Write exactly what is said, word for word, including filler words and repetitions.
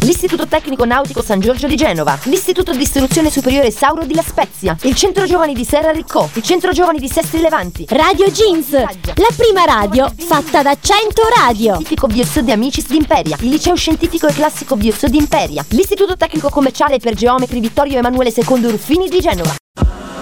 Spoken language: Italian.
l'Istituto Tecnico Nautico San Giorgio di Genova, l'Istituto di Istruzione Superiore Sauro di La Spezia, il Centro Giovani di Serra Riccò, il Centro Giovani di Sestri Levanti, Radio Jeans, la prima radio fatta da cento radio. Scientifico Biozzo di Amicis di Imperia, il Liceo Scientifico e Classico Biozzo di Imperia, l'Istituto Tecnico Commerciale per Geometri Vittorio Emanuele secondo Ruffini di Genova.